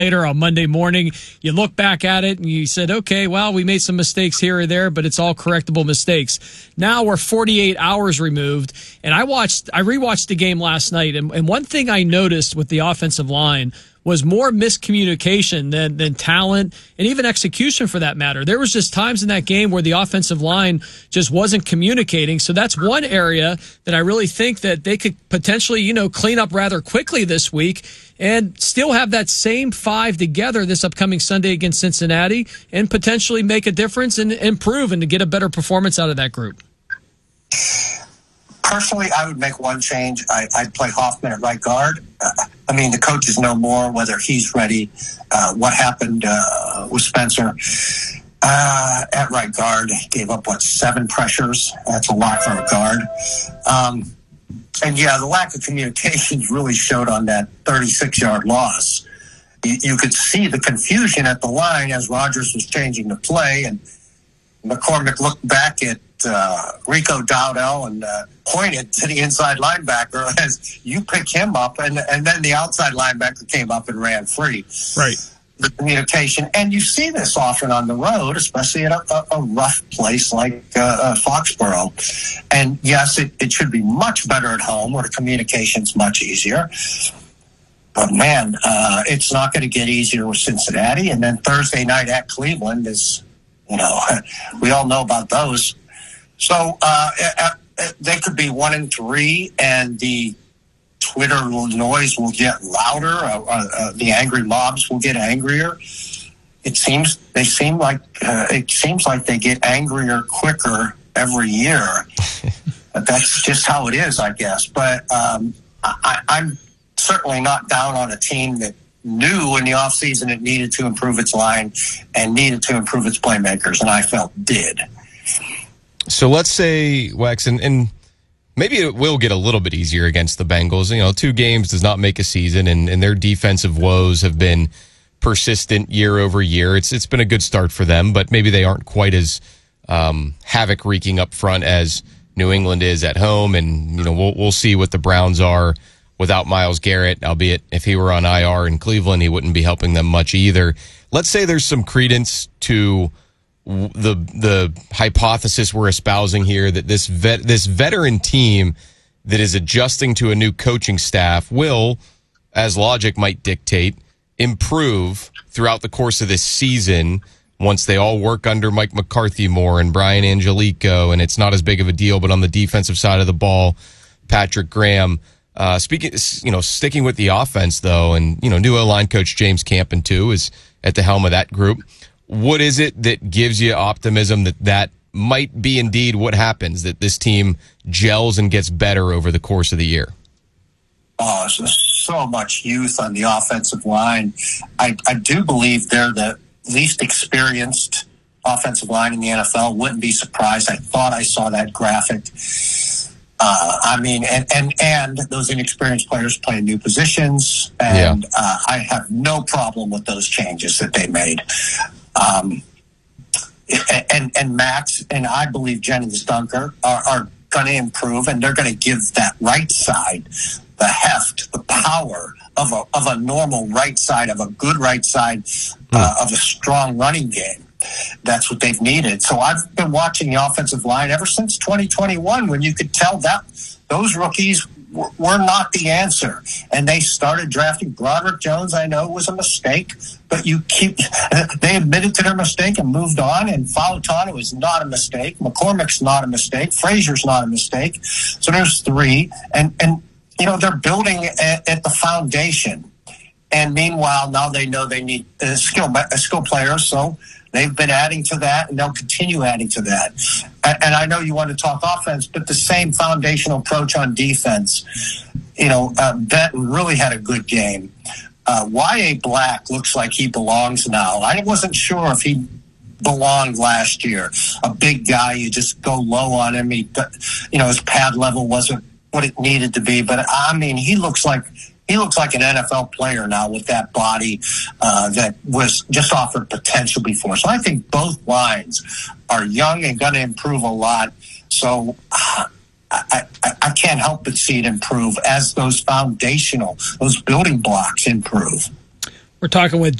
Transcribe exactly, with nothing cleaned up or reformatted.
later on Monday morning, you look back at it and you said, okay, well, we made some mistakes here or there, but it's all correctable mistakes. Now we're forty-eight hours removed, and I watched, I rewatched the game last night, and, and one thing I noticed with the offensive line was more miscommunication than, than talent and even execution for that matter. There was just times in that game where the offensive line just wasn't communicating. So that's one area that I really think that they could potentially, you know, clean up rather quickly this week and still have that same five together this upcoming Sunday against Cincinnati and potentially make a difference and improve and to get a better performance out of that group. Personally, I would make one change. I, I'd play Hoffman at right guard. Uh, I mean, the coaches know more whether he's ready. Uh, what happened uh, with Spencer uh, at right guard? He gave up, what, seven pressures? That's a lot for a guard. Um, and, yeah, the lack of communications really showed on that thirty-six-yard loss. You, you could see the confusion at the line as Rodgers was changing the play, and McCormick looked back at uh, Rico Dowdell and uh, pointed to the inside linebacker as you pick him up, and and then the outside linebacker came up and ran free. Right. The communication, and you see this often on the road, especially at a, a rough place like uh, uh, Foxborough. And yes, it, it should be much better at home where the communication's much easier. But man, uh, it's not going to get easier with Cincinnati. And then Thursday night at Cleveland is, you know, we all know about those. So uh, they could be one and three, and the Twitter noise will get louder. Uh, uh, the angry mobs will get angrier. It seems they seem like uh, it seems like they get angrier quicker every year. That's just how it is, I guess. But um, I, I'm certainly not down on a team that knew in the offseason it needed to improve its line and needed to improve its playmakers, and I felt did. So let's say, Wex, and, and maybe it will get a little bit easier against the Bengals. You know, two games does not make a season, and, and their defensive woes have been persistent year over year. It's It's been a good start for them, but maybe they aren't quite as um, havoc-wreaking up front as New England is at home, and, you know, we'll, we'll see what the Browns are without Myles Garrett, albeit if he were on I R in Cleveland, he wouldn't be helping them much either. Let's say there's some credence to the the hypothesis we're espousing here that this vet, this veteran team that is adjusting to a new coaching staff will, as logic might dictate, improve throughout the course of this season once they all work under Mike McCarthy more and Brian Angelico, and it's not as big of a deal. But on the defensive side of the ball, Patrick Graham. Uh, speaking, you know, sticking with the offense though, and you know, new O-line coach James Campen too is at the helm of that group. What is it that gives you optimism that that might be indeed what happens, that this team gels and gets better over the course of the year? Oh, so, so much youth on the offensive line. I, I do believe they're the least experienced offensive line in the N F L. Wouldn't be surprised. I thought I saw that graphic. Uh, I mean, and, and, and those inexperienced players play new positions, and yeah. uh, I have no problem with those changes that they made. Um, and, and Max and I believe Jennings Dunker are, are going to improve, and they're going to give that right side the heft, the power of a, of a normal right side, of a good right side, uh, of a strong running game. That's what they've needed. So I've been watching the offensive line ever since twenty twenty-one, when you could tell that those rookies w- were not the answer. And they started drafting Broderick Jones. I know it was a mistake, but you keep they admitted to their mistake and moved on. And Fautanu is not a mistake. McCormick's not a mistake. Frazier's not a mistake. So there's three. And, and you know, they're building at, at the foundation. And meanwhile, now they know they need a skill, a skill players. So they've been adding to that, and they'll continue adding to that. And I know you want to talk offense, but the same foundational approach on defense. You know, uh, Benton really had a good game. Uh, Y A. Black looks like he belongs now. I wasn't sure if he belonged last year. A big guy, you just go low on him. He, you know, his pad level wasn't what it needed to be. But, I mean, he looks like He looks like an N F L player now with that body uh, that was just offered potential before. So I think both lines are young and going to improve a lot. So uh, I, I, I can't help but see it improve as those foundational, those building blocks improve. We're talking with